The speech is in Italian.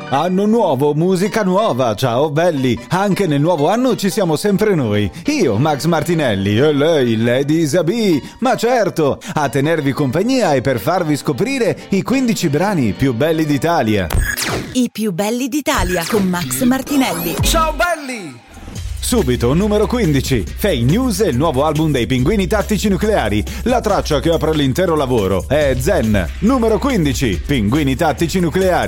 Anno nuovo, musica nuova, ciao belli! Anche nel nuovo anno ci siamo sempre noi. Io, Max Martinelli, e lei, Lady Isabi. Ma certo, a tenervi compagnia e per farvi scoprire i 15 brani più belli d'Italia. I più belli d'Italia con Max Martinelli. Ciao belli! Subito, numero 15. Fake News è il nuovo album dei Pinguini Tattici Nucleari. La traccia che apre l'intero lavoro è Zen. Numero 15. Pinguini Tattici Nucleari.